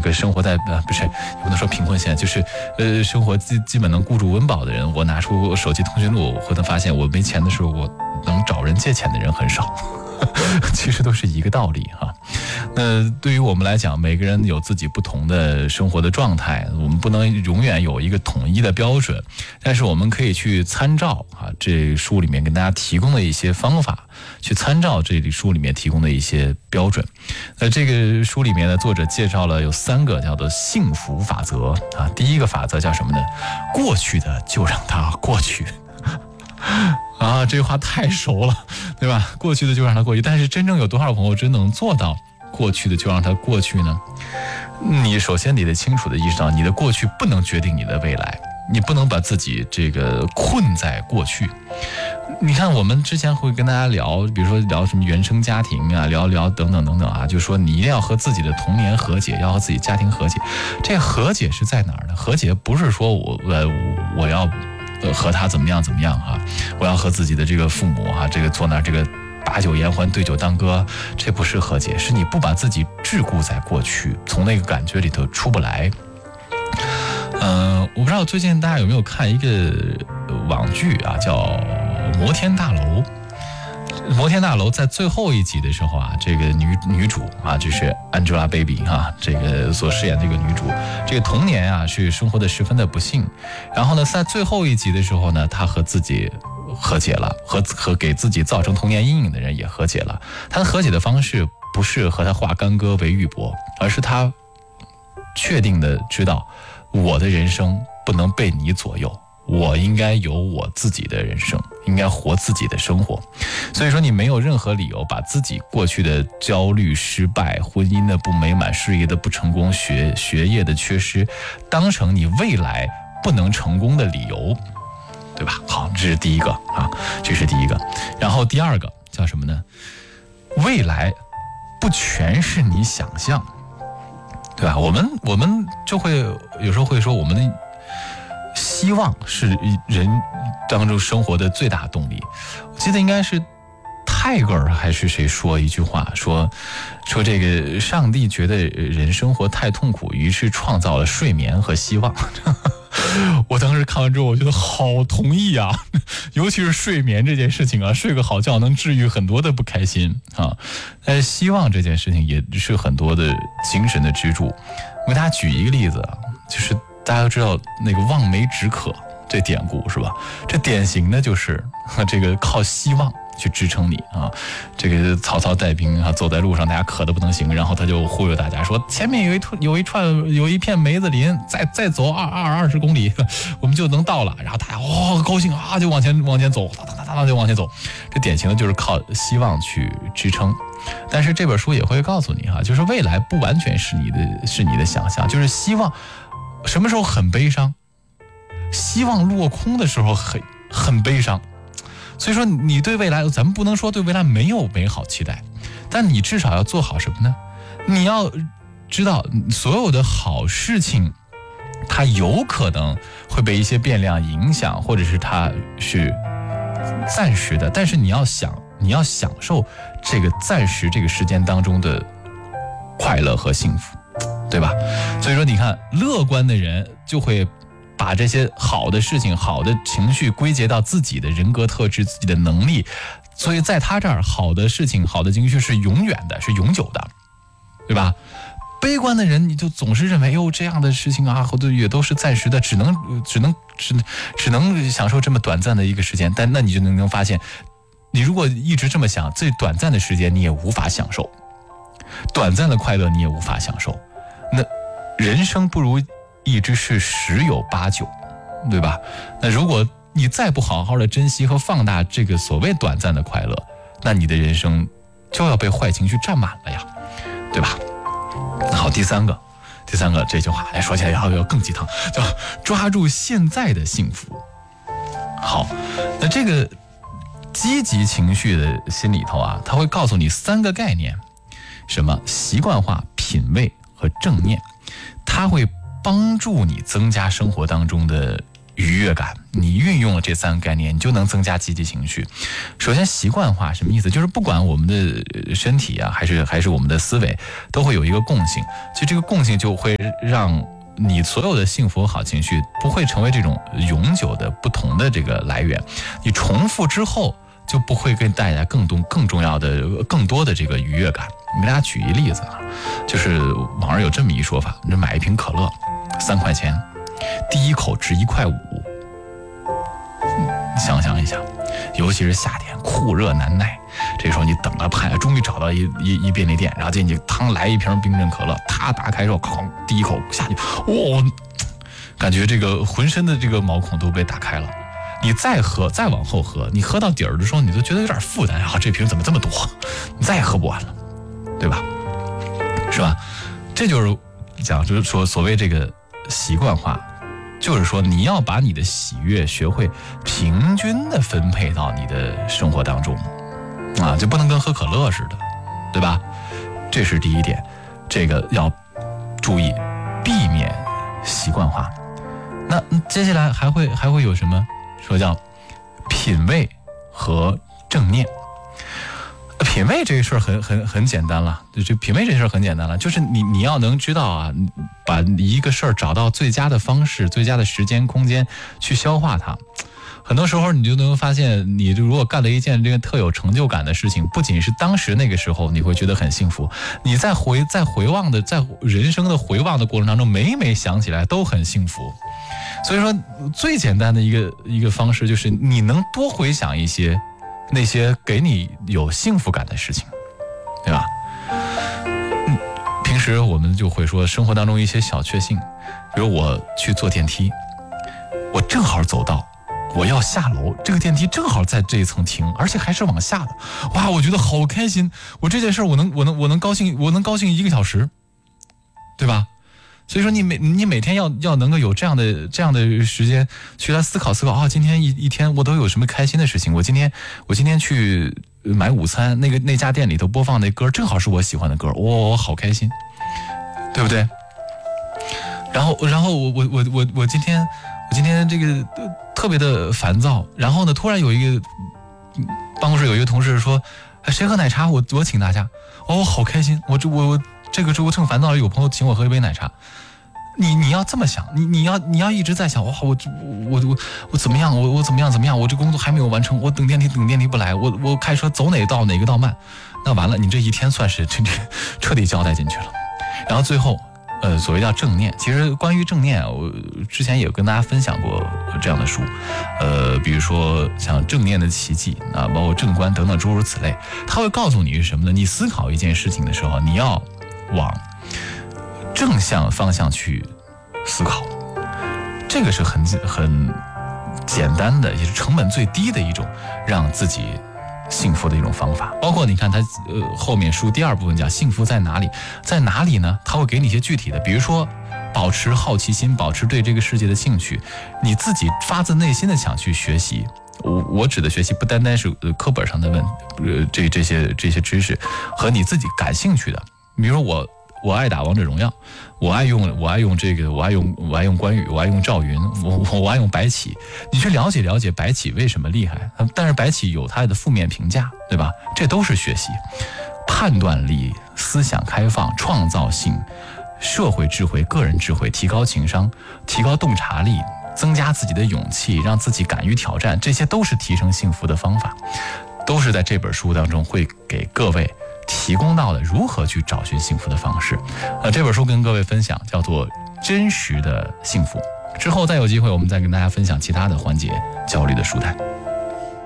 个生活在不是也不能说贫困线，就是生活基本能顾住温饱的人，我拿出手机通讯录，我会发现我没钱的时候，我能找人借钱的人很少。其实都是一个道理哈。那对于我们来讲，每个人有自己不同的生活的状态，我们不能永远有一个统一的标准，但是我们可以去参照这书里面跟大家提供的一些方法，去参照这里书里面提供的一些标准。那这个书里面呢，作者介绍了有3个叫做幸福法则啊。第一个法则叫什么呢？过去的就让它过去。啊，这句话太熟了，对吧？过去的就让它过去，但是真正有多少朋友真能做到过去的就让它过去呢？你首先你得清楚的意识到，你的过去不能决定你的未来，你不能把自己这个困在过去。你看，我们之前会跟大家聊，比如说聊什么原生家庭啊，聊等等等等啊，就说你一定要和自己的童年和解，要和自己家庭和解。这和解是在哪儿呢？和解不是说我要和他怎么样哈，我要和自己的这个父母这个坐那这个把酒言欢对酒当歌，这不是和解，是你不把自己桎梏在过去，从那个感觉里头出不来。我不知道最近大家有没有看一个网剧啊，叫《摩天大楼》。摩天大楼在最后一集的时候啊，这个女主啊，就是 Angelababy 啊，这个所饰演这个女主，这个童年啊是生活的十分的不幸。然后呢，在最后一集的时候呢，她和自己和解了，和给自己造成童年阴影的人也和解了。她的和解的方式不是和他化干戈为玉帛，而是她确定的知道，我的人生不能被你左右。我应该有我自己的人生，应该活自己的生活。所以说你没有任何理由把自己过去的焦虑、失败、婚姻的不美满、事业的不成功、学业的缺失当成你未来不能成功的理由，对吧？好，这是第一个啊，这是第一个。然后第二个叫什么呢？未来不全是你想象，对吧？我们就会有时候会说，我们的希望是人当中生活的最大动力。我记得应该是泰戈尔还是谁说一句话，说这个上帝觉得人生活太痛苦，于是创造了睡眠和希望。我当时看完之后，我觉得好同意啊，尤其是睡眠这件事情啊，睡个好觉能治愈很多的不开心啊。但是希望这件事情也是很多的精神的支柱。我给大家举一个例子啊，就是大家都知道那个望梅止渴这典故是吧？这典型的就是这个靠希望去支撑你啊。这个曹操带兵啊，走在路上，大家渴得不能行，然后他就忽悠大家说，前面有一片梅子林，再走20公里，我们就能到了。然后大家高兴啊，就往前走，哒就往前走。这典型的就是靠希望去支撑。但是这本书也会告诉你哈，就是未来不完全是你的想象，就是希望什么时候很悲伤，希望落空的时候很悲伤。所以说你对未来，咱们不能说对未来没有美好期待，但你至少要做好什么呢？你要知道所有的好事情它有可能会被一些变量影响，或者是它是暂时的，但是你要享受这个暂时这个时间当中的快乐和幸福，对吧？所以说你看，乐观的人就会把这些好的事情、好的情绪归结到自己的人格特质、自己的能力，所以在他这儿，好的事情、好的情绪是永远的，是永久的，对吧？悲观的人，你就总是认为这样的事情啊，或者也都是暂时的，只能享受这么短暂的一个时间。但那你就能发现，你如果一直这么想，最短暂的时间你也无法享受，短暂的快乐你也无法享受。那人生不如意之事十有八九，对吧？那如果你再不好好的珍惜和放大这个所谓短暂的快乐，那你的人生就要被坏情绪占满了呀，对吧？好，第三个这句话说起来要更鸡汤，叫抓住现在的幸福。好，那这个积极情绪的心里头啊，它会告诉你3个概念，什么习惯化、品味和正念，它会帮助你增加生活当中的愉悦感，你运用了这3个概念，你就能增加积极情绪。首先，习惯化什么意思？就是不管我们的身体啊，还是我们的思维，都会有一个共性。其实这个共性就会让你所有的幸福和好情绪不会成为这种永久的不同的这个来源。你重复之后，就不会给带来更重要的、更多的这个愉悦感。你给大家举一例子啊，就是网上有这么一说法：你买一瓶可乐，3块钱。第一口值1.5块，想象一下，尤其是夏天酷热难耐，这时候你等了盼，终于找到一便利店，然后进去，汤来一瓶冰镇可乐，他打开之后，哐，第一口下去，感觉这个浑身的这个毛孔都被打开了。你再往后喝，你喝到底儿的时候，你就觉得有点负担啊，这瓶怎么这么多？你再也喝不完了，对吧？是吧？这就是讲，就是说所谓这个习惯化，就是说你要把你的喜悦学会平均的分配到你的生活当中啊，就不能跟喝可乐似的，对吧？这是第一点，这个要注意避免习惯化。那接下来还会有什么？说叫品味和正念。品味这个事儿很简单了，就品味这事儿很简单了，就是你要能知道啊，把一个事儿找到最佳的方式、最佳的时间空间去消化它。很多时候你就能发现，你如果干了一件这个特有成就感的事情，不仅是当时那个时候你会觉得很幸福，你在人生的回望的过程当中，每想起来都很幸福。所以说，最简单的一个方式就是你能多回想一些那些给你有幸福感的事情，对吧？平时我们就会说生活当中一些小确幸，比如我去坐电梯，我正好走到我要下楼，这个电梯正好在这一层停，而且还是往下的，哇，我觉得好开心！我这件事我能高兴1个小时，对吧？所以说你每天要能够有这样的时间去来思考啊，今天一天我都有什么开心的事情？我今天去买午餐，那家店里头播放那歌正好是我喜欢的歌，我好开心，对不对？然后我今天这个特别的烦躁，然后呢，突然有一个办公室有一个同事说，谁喝奶茶？我请大家，我好开心，我这个时候正烦躁，有朋友请我喝一杯奶茶。你要这么想，你要一直在想，哇，我怎么样？我怎么样？我这工作还没有完成，我等电梯不来，我开车走哪个道慢，那完了，你这一天算是彻底交代进去了。然后最后，所谓叫正念，其实关于正念，我之前也有跟大家分享过这样的书，比如说像正念的奇迹啊，包括正观等等诸如此类，它会告诉你是什么呢？你思考一件事情的时候，你要往正向方向去思考，这个是很简单的，也是成本最低的一种让自己幸福的一种方法。包括你看它后面书第2部分讲幸福在哪里，在哪里呢？它会给你一些具体的，比如说保持好奇心，保持对这个世界的兴趣，你自己发自内心的想去学习。我指的学习不单单是课本上的这些知识，和你自己感兴趣的，比如说我爱打王者荣耀，我爱用关羽，我爱用赵云，我爱用白起。你去了解白起为什么厉害，但是白起有他的负面评价，对吧？这都是学习，判断力、思想开放、创造性、社会智慧、个人智慧，提高情商，提高洞察力，增加自己的勇气，让自己敢于挑战，这些都是提升幸福的方法，都是在这本书当中会给各位提供到的如何去找寻幸福的方式。这本书跟各位分享叫做《真实的幸福》，之后再有机会我们再跟大家分享其他的缓解焦虑的书单。